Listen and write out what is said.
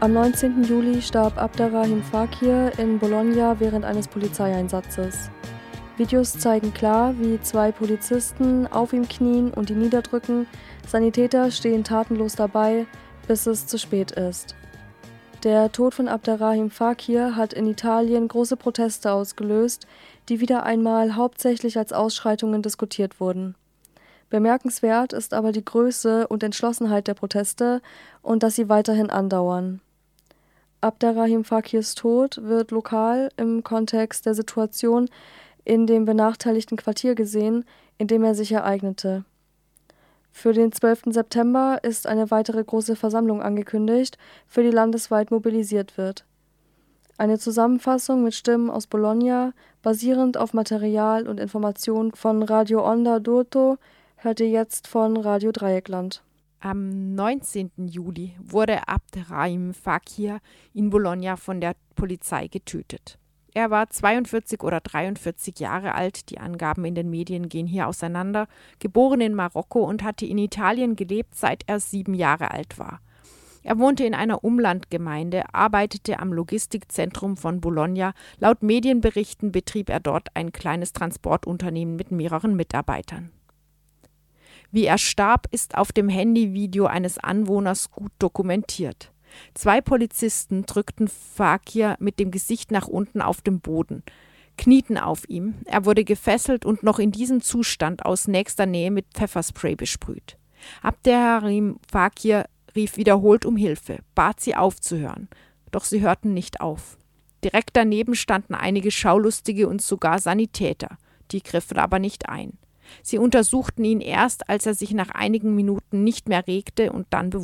Am 19. Juli starb Abderrahim Fakir in Bologna während eines Polizeieinsatzes. Videos zeigen klar, wie 2 Polizisten auf ihm knien und ihn niederdrücken. Sanitäter stehen tatenlos dabei, bis es zu spät ist. Der Tod von Abderrahim Fakir hat in Italien große Proteste ausgelöst, die wieder einmal hauptsächlich als Ausschreitungen diskutiert wurden. Bemerkenswert ist aber die Größe und Entschlossenheit der Proteste und dass sie weiterhin andauern. Abderrahim Fakirs Tod wird lokal im Kontext der Situation in dem benachteiligten Quartier gesehen, in dem er sich ereignete. Für den 12. September ist eine weitere große Versammlung angekündigt, für die landesweit mobilisiert wird. Eine Zusammenfassung mit Stimmen aus Bologna, basierend auf Material und Informationen von Radio Onda d'Urto, hört ihr jetzt von Radio Dreieckland. Am 19. Juli wurde Abderrahim Fakir in Bologna von der Polizei getötet. Er war 42 oder 43 Jahre alt, die Angaben in den Medien gehen hier auseinander, geboren in Marokko und hatte in Italien gelebt, seit er 7 Jahre alt war. Er wohnte in einer Umlandgemeinde, arbeitete am Logistikzentrum von Bologna. Laut Medienberichten betrieb er dort ein kleines Transportunternehmen mit mehreren Mitarbeitern. Wie er starb, ist auf dem Handyvideo eines Anwohners gut dokumentiert. 2 Polizisten drückten Fakir mit dem Gesicht nach unten auf dem Boden, knieten auf ihm. Er wurde gefesselt und noch in diesem Zustand aus nächster Nähe mit Pfefferspray besprüht. Abderrahim Fakir rief wiederholt um Hilfe, bat sie aufzuhören, doch sie hörten nicht auf. Direkt daneben standen einige Schaulustige und sogar Sanitäter, die griffen aber nicht ein. Sie untersuchten ihn erst, als er sich nach einigen Minuten nicht mehr regte und dann